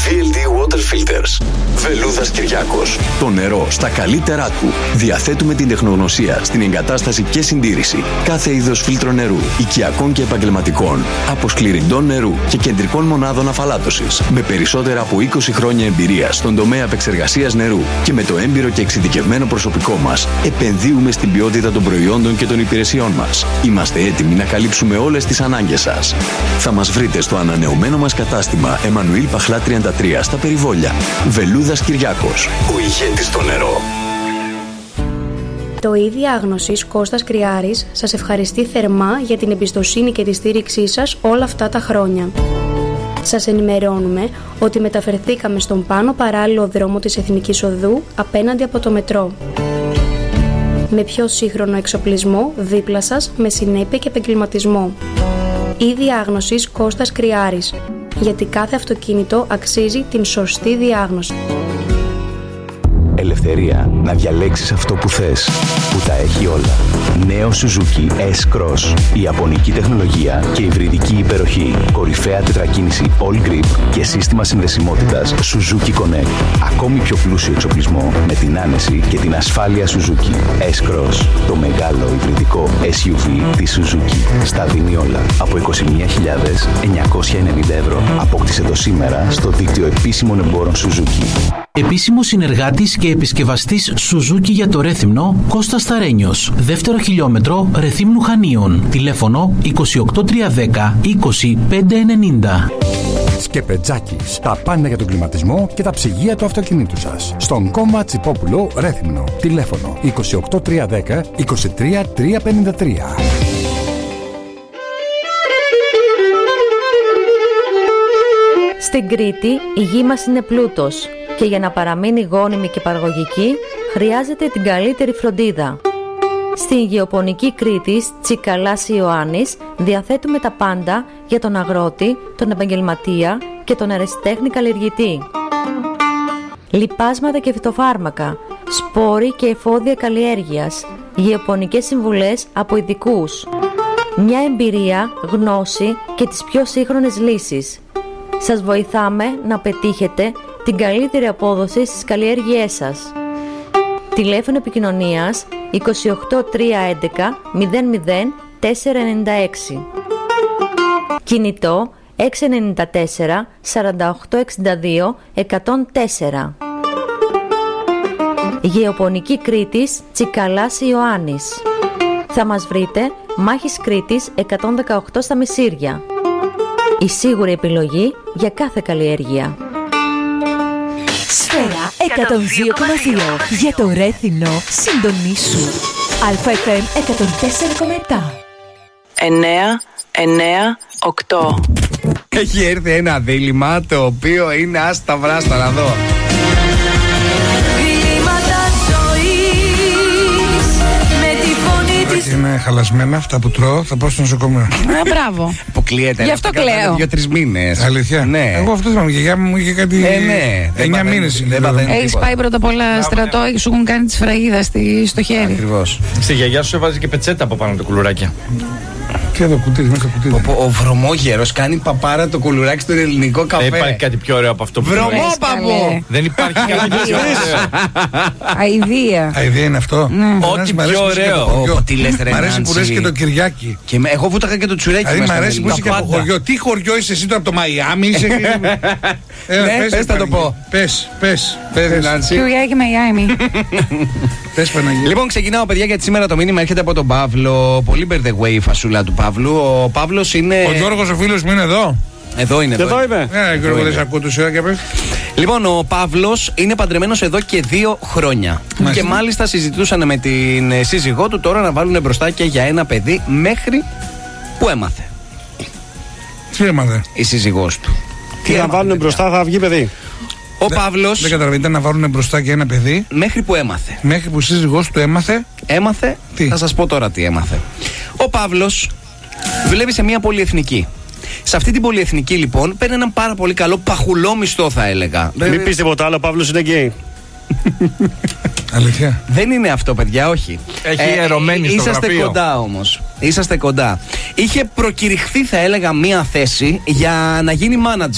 VLD Water Filters. Βελούδας Κυριάκος. Το νερό στα καλύτερά του. Διαθέτουμε την τεχνογνωσία στην εγκατάσταση και συντήρηση κάθε είδος φίλτρο νερού, οικιακών και επαγγελματικών, αποσκληρυντών νερού και κεντρικών μονάδων αφαλάτωσης. Με περισσότερα από 20 χρόνια εμπειρία στον τομέα επεξεργασίας νερού και με το έμπειρο και εξειδικευμένο προσωπικό μας, επενδύουμε στην ποιότητα των προϊόντων και των υπηρεσιών μας. Είμαστε έτοιμοι να καλύψουμε όλες τις ανάγκες σας. Θα μας βρείτε στο ανανεωμένο μας κατάστημα Εμμανουήλ Παχλά 33 στα Περιβόλια. Βελούδας Κυριάκος, ο ηγέτης στο νερό. Το ΙΔΙ Διάγνωσης Κώστας Κριάρης σας ευχαριστεί θερμά για την εμπιστοσύνη και τη στήριξή σας όλα αυτά τα χρόνια. Σας ενημερώνουμε ότι μεταφερθήκαμε στον πάνω παράλληλο δρόμο της Εθνικής Οδού απέναντι από το μετρό. Με πιο σύγχρονο εξοπλισμό δίπλα σας, με συνέπεια και επαγγελματισμό. ΙΔΙ Διάγνωσης Κώστας Κριάρης. Γιατί κάθε αυτοκίνητο αξίζει την σωστή διάγνωση. Ελευθερία να διαλέξεις αυτό που θες, που τα έχει όλα. Νέο Suzuki S-Cross. Η ιαπωνική τεχνολογία και υβριδική υπεροχή. Κορυφαία τετρακίνηση All Grip και σύστημα συνδεσιμότητας Suzuki Connect. Ακόμη πιο πλούσιο εξοπλισμό με την άνεση και την ασφάλεια Suzuki. S-Cross. Το μεγάλο υβριδικό SUV της Suzuki. Στα δίνει όλα από 21.990 ευρώ. Απόκτησε το σήμερα στο δίκτυο επίσημων εμπόρων Suzuki. Επίσημος συνεργάτης και επισκευαστής Suzuki για το Ρέθυμνο, Κώστας Σταρένιος. Δεύτερο χιλιόμετρο Ρεθύμνου Χανίων. Τηλέφωνο 28310 20590. Σκεπετζάκης. Τα πάντα για τον κλιματισμό και τα ψυγεία του αυτοκινήτου σας. Στον Κόμμα Τσιπόπουλο Ρέθυμνο. Τηλέφωνο 28310 23353. Στην Κρήτη η γη μας είναι πλούτος και για να παραμείνει γόνιμη και παραγωγική χρειάζεται την καλύτερη φροντίδα. Στην Γεωπονική Κρήτης Τσικαλάς Ιωάννης διαθέτουμε τα πάντα για τον αγρότη, τον επαγγελματία και τον ερασιτέχνη καλλιεργητή. Λιπάσματα και φυτοφάρμακα, σπόροι και εφόδια καλλιέργειας, γεωπονικές συμβουλές από ειδικούς. Μια εμπειρία, γνώση και τις πιο σύγχρονες λύσεις. Σας βοηθάμε να πετύχετε την καλύτερη απόδοση στις καλλιέργειές σας. Τηλέφωνο επικοινωνίας 28311 00 496. Κινητό 694 4862 104. Γεωπονική Κρήτης Τσικαλάς Ιωάννης. Θα μας βρείτε Μάχης Κρήτης 118 στα Μεσήρια. Η σίγουρη επιλογή για κάθε καλλιέργεια. Σφαίρα 102,2 για το Ρέθυμνο. Συντονίσου. ΑΦΜ 104,7. 9-9-8. Έχει έρθει ένα δίλημμα το οποίο είναι άστα βράστα να δω. Είναι χαλασμένα αυτά που τρώω, θα πάω στο νοσοκομείο. Μπράβο. Αποκλείεται. Γι' αυτό κλαίω. 2-3 μήνες. Αλήθεια. Ναι. Εγώ αυτό θυμάμαι. Η γιαγιά μου είχε κάτι. Ναι. 9 μήνες. Έχεις πάει πρώτα απ' όλα στρατό και σου έχουν κάνει τη σφραγίδα στο χέρι. Ακριβώς. Στη γιαγιά σου έβαζε και πετσέτα από πάνω το κουλουράκι. Και εδώ κουτί, μέσα κουτί. Ο βρωμόγερος κάνει παπάρα το κουλουράκι στον ελληνικό καφέ. Δεν υπάρχει κάτι πιο ωραίο από αυτό που Βρωμόπαπο! Δεν υπάρχει κάτι πιο ωραίο. Αηδία. Αηδία είναι αυτό. Ό,τι πιο ωραίο. Τι λες ρε μ' αρέσει που λες και το Κυριάκι. Και εγώ βούταγα και το τσουρέκι. Δηλαδή μ' αρέσει που είσαι και από χωριό. Τι χωριό είσαι εσύ τώρα από το Μαϊάμι? Πες θα το πω. Πες Νάνση. Κυριάκι Μαϊάμι. Πες Παναγία. Λοιπόν, ξεκινάω παιδιά γιατί σήμερα το μήνυμα έρχεται από τον Παύλο. Πολύ by the way η φασούλα του Παύλου. Ο Παύλος είναι. Ο Γιώργος ο φίλος μου είναι εδώ. Εδώ είναι. Εδώ είμαι. Γιώργο, δεν σε ακούω τόση ώρα και πες. Λοιπόν, ο Παύλος είναι παντρεμένος εδώ και 2 χρόνια. Μάλιστα. Και μάλιστα συζητούσαν με την σύζυγό του τώρα να βάλουν μπροστά και για ένα παιδί μέχρι που έμαθε. Τι έμαθε? Η σύζυγός του. Τι να βάλουν μπροστά, θα βγει παιδί. Ο Παύλος. Δεν καταλαβαίνετε να βάλουν μπροστά και ένα παιδί. Μέχρι που έμαθε. Μέχρι που η σύζυγός του έμαθε. Έμαθε. Τι? Θα σας πω τώρα τι έμαθε. Ο Παύλος δουλεύει σε μια πολυεθνική. Σε αυτή την πολυεθνική λοιπόν παίρνει έναν πάρα πολύ καλό παχουλό μισθό, θα έλεγα. Μην πεις τίποτα άλλο, ο Παύλος είναι γκέι. Αλήθεια. Δεν είναι αυτό, παιδιά, όχι. Έχει ερωμένη στο είσαστε γραφείο. κοντά όμως. Είσαστε κοντά. Είχε προκηρυχθεί, θα έλεγα, μία θέση για να γίνει manager.